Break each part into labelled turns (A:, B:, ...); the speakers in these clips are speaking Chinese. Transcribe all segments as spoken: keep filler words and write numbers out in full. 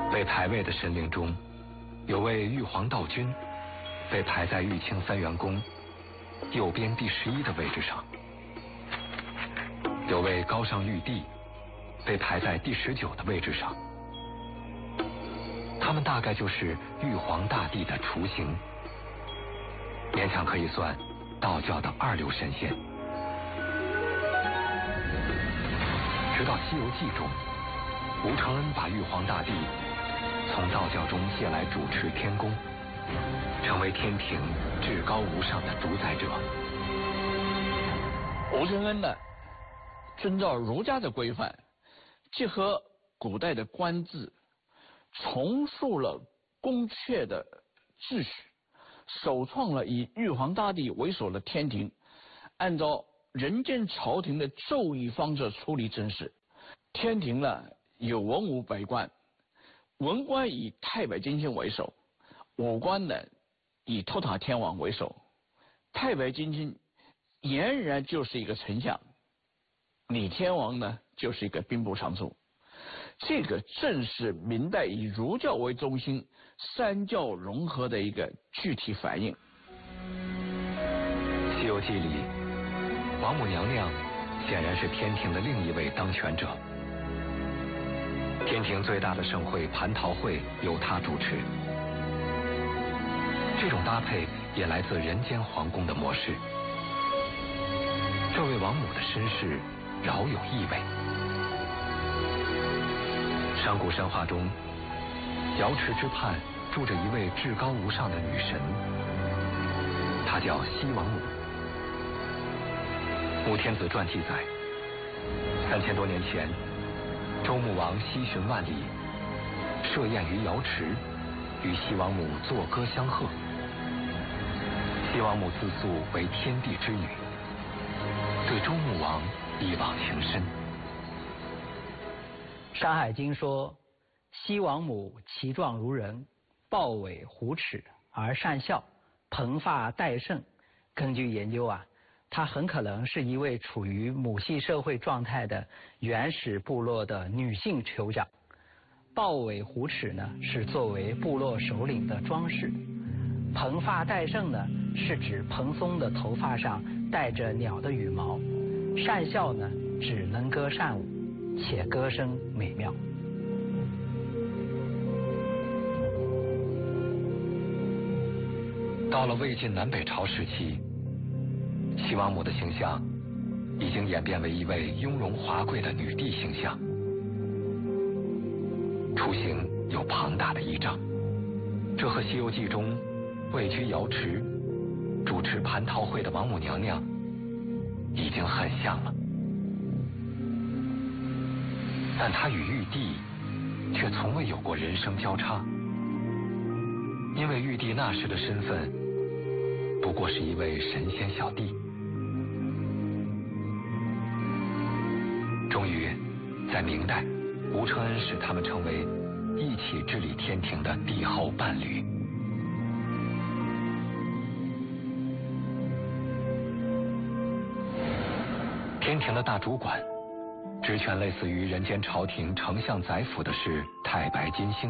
A: 被排位的神灵中，有位玉皇道君，被排在玉清三元宫右边第十一的位置上；有位高上玉帝，被排在第十九的位置上。他们大概就是玉皇大帝的雏形，勉强可以算道教的二流神仙。直到《西游记》中，吴承恩把玉皇大帝从道教中借来主持天宫，成为天庭至高无上的主宰者。
B: 吴承恩呢，遵照儒家的规范，结合古代的官制，重塑了宫阙的秩序，首创了以玉皇大帝为首的天庭，按照人间朝廷的奏议方式处理政事。天庭呢有文武百官，文官以太白金星为首，武官呢以托塔天王为首。太白金星俨然就是一个丞相，李天王呢就是一个兵部尚书。这个正是明代以儒教为中心，三教融合的一个具体反应。
A: 《西游记》里，王母娘娘显然是天庭的另一位当权者。天庭最大的盛会蟠桃会由她主持，这种搭配也来自人间皇宫的模式。这位王母的身世饶有意味。上古神话中，瑶池之畔住着一位至高无上的女神，她叫西王母。《穆天子传》记载，三千多年前，周穆王西巡万里，设宴于瑶池，与西王母作歌相贺。西王母自诉为天地之女，对周穆王一往情深。
C: 《山海经》说，西王母其状如人，豹尾虎齿，而善笑，蓬发戴胜。根据研究啊，她很可能是一位处于母系社会状态的原始部落的女性酋长。豹尾虎齿呢，是作为部落首领的装饰；蓬发戴胜呢，是指蓬松的头发上带着鸟的羽毛；善笑呢，指能歌善舞，且歌声美妙。
A: 到了魏晋南北朝时期，西王母的形象已经演变为一位雍容华贵的女帝形象，雏形有庞大的仪仗，这和《西游记》中位居瑶池主持蟠桃会的王母娘娘已经很像了。但她与玉帝却从未有过人生交叉，因为玉帝那时的身份不过是一位神仙小弟。终于在明代，吴承恩使他们成为一起治理天庭的帝后伴侣。天庭的大主管，职权类似于人间朝廷丞相宰辅的是太白金星。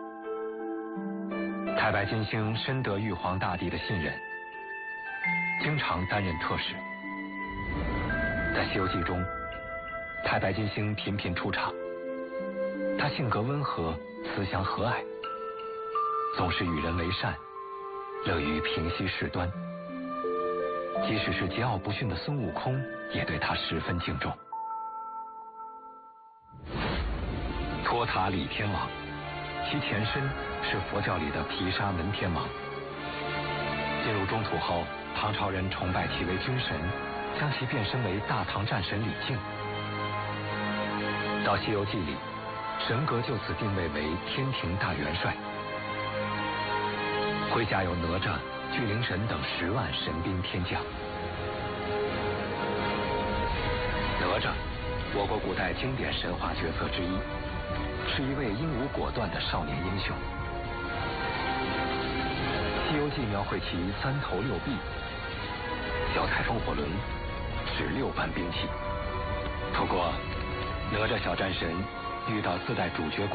A: 太白金星深得玉皇大帝的信任，经常担任特使。在《西游记》中，太白金星频频出场，他性格温和，慈祥和蔼，总是与人为善，乐于平息事端。即使是桀骜不驯的孙悟空，也对他十分敬重。托塔李天王，其前身是佛教里的毗沙门天王。进入中土后，唐朝人崇拜其为君神，将其变身为大唐战神李靖。到《西游记》里，神格就此定位为天庭大元帅，麾下有哪吒、巨灵神等十万神兵天将。哪吒，我国古代经典神话角色之一，是一位英武果断的少年英雄。《西游记》描绘其三头六臂，脚踩风火轮，使六般兵器。不过，哪吒小战神遇到自带主角